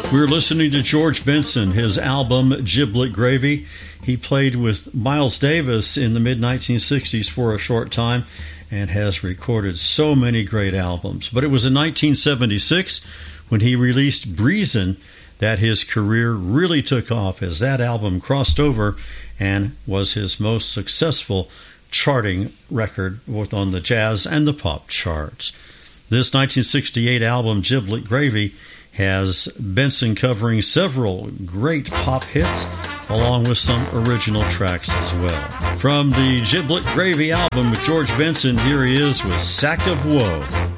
We're listening to George Benson, his album Giblet Gravy. He played with Miles Davis in the mid-1960s for a short time and has recorded so many great albums. But it was in 1976 when he released Breezin' that his career really took off, as that album crossed over and was his most successful charting record both on the jazz and the pop charts. This 1968 album, Giblet Gravy, has Benson covering several great pop hits along with some original tracks as well. From the Giblet Gravy album with George Benson, here he is with Sack of Woe.